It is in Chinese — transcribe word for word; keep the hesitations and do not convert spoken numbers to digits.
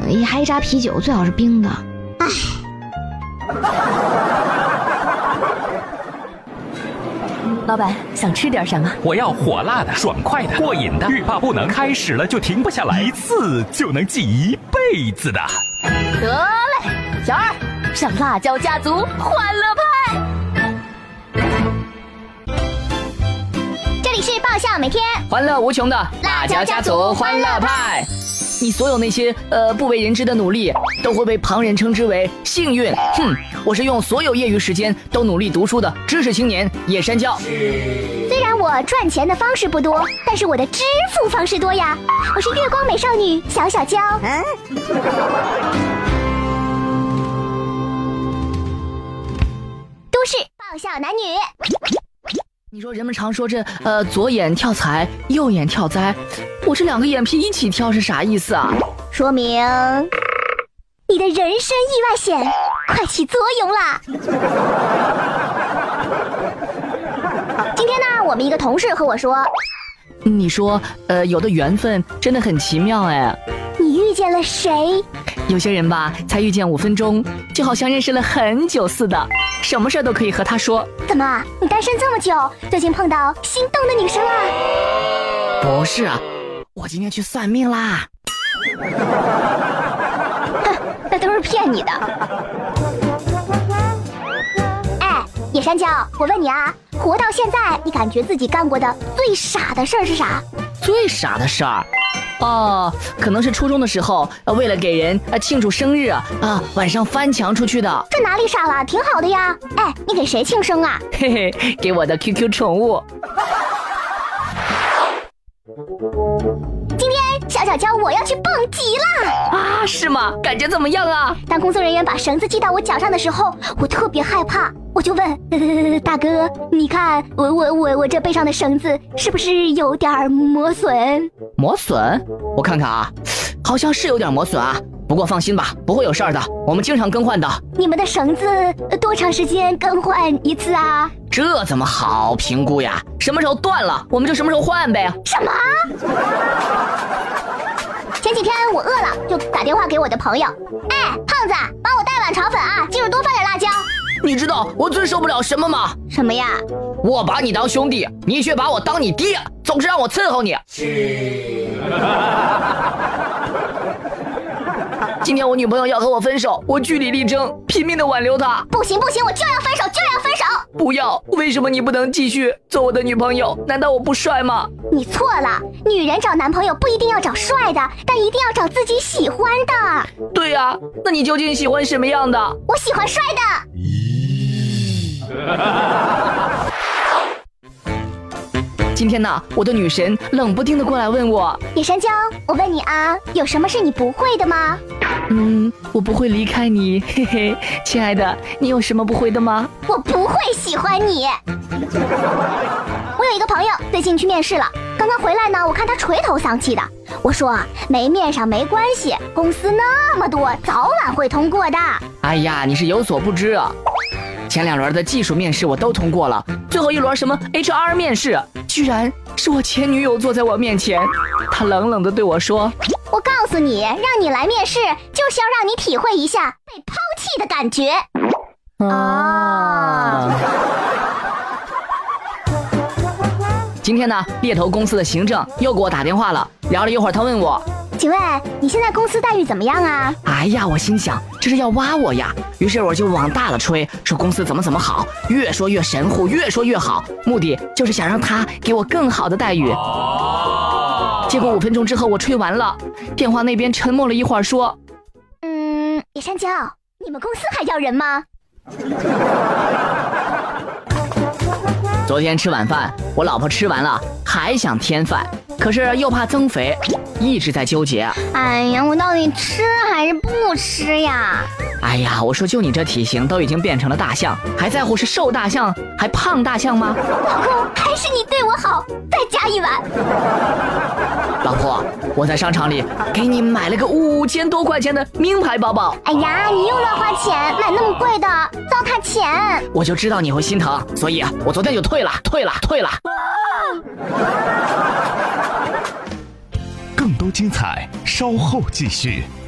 一还一扎啤酒，最好是冰的。唉。 老板想吃点什么？ 我要火辣的、爽快的、过瘾的，欲罢不能，开始了就停不下来，一次就能记一辈子的。 得嘞，小二上辣椒家族欢乐派。 这里是爆笑每天欢乐无穷的辣椒家族欢乐派。 你所有那些呃不为人知的努力，都会被旁人称之为幸运。哼，我是用所有业余时间都努力读书的知识青年野山椒。 虽然我赚钱的方式不多，但是我的支付方式多呀。我是月光美少女小小娇。嗯。都市爆笑男女。 你说人们常说这呃左眼跳财，右眼跳灾，我这两个眼皮一起跳是啥意思啊？ 说明你的人身意外险快起作用啦！今天呢，我们一个同事和我说， 你说呃有的缘分真的很奇妙哎。 你遇见了谁？ 有些人吧，才遇见五分钟，就好像认识了很久似的，什么事都可以和他说。 怎么，你单身这么久，最近碰到心动的女生了？ 不是，我今天去算命啦。 哼，那都是骗你的。哎，野山椒，我问你啊，活到现在，你感觉自己干过的最傻的事儿是啥？ 最傻的事儿？哦，可能是初中的时候，为了给人呃庆祝生日啊，晚上翻墙出去的。 这哪里傻了？挺好的呀。哎，你给谁庆生啊？ 嘿嘿，给我的 Q Q 宠物。 今天小小娇我要去蹦极啦！ 啊，是吗？感觉怎么样啊？ 当工作人员把绳子系到我脚上的时候，我特别害怕，我就问、呃、大哥，你看我我我我这背上的绳子是不是有点磨损？ 磨损？我看看啊，好像是有点磨损啊。不过放心吧，不会有事儿的，我们经常更换的。 你们的绳子多长时间更换一次啊？ 这怎么好评估呀？什么时候断了，我们就什么时候换呗。 什么？前几天我饿了，就打电话给我的朋友，哎，胖子，帮我带碗炒粉啊，记住多放点辣椒。 你知道我最受不了什么吗？ 什么呀？ 我把你当兄弟，你却把我当你爹，总是让我伺候你。今天我女朋友要和我分手，我据理力争，拼命的挽留她。 不行不行，我就要分手，就要分手！ 不要！为什么你不能继续做我的女朋友？难道我不帅吗？ 你错了，女人找男朋友不一定要找帅的，但一定要找自己喜欢的。 对啊，那你究竟喜欢什么样的？ 我喜欢帅的。 今天呢，我的女神冷不丁的过来问我， 野山椒，我问你啊，有什么是你不会的吗？ 嗯，我不会离开你，嘿嘿，亲爱的，你有什么不会的吗？ 我不会喜欢你。我有一个朋友最近去面试了，刚刚回来呢，我看他垂头丧气的。我说没面上没关系，公司那么多，早晚会通过的。 哎呀，你是有所不知啊。前两轮的技术面试我都通过了，最后一轮什么 H R 面试，居然是我前女友坐在我面前，她冷冷地对我说， 我告诉你，让你来面试就是要让你体会一下被抛弃的感觉。 啊、今天呢，猎头公司的行政又给我打电话了，聊了一会儿，他问我， 请问你现在公司待遇怎么样啊？ 哎呀，我心想这是要挖我呀，于是我就往大了吹，说公司怎么怎么好，越说越神乎，越说越好，目的就是想让他给我更好的待遇。结果五分钟之后我吹完了，电话那边沉默了一会儿说， 嗯，野山椒，你们公司还要人吗？ 昨天吃晚饭，我老婆吃完了还想添饭，可是又怕增肥，一直在纠结。 哎呀，我到底吃还是不吃呀？ 哎呀，我说就你这体型都已经变成了大象，还在乎是瘦大象还胖大象吗？ 老公，还是你对我好，再加一碗。 老婆，我在商场里给你买了个五千多块钱的名牌包包。 哎呀，你又乱花钱，买那么贵的，糟蹋钱。 我就知道你会心疼，所以我昨天就退了，退了，退了。 更多精彩，稍后继续。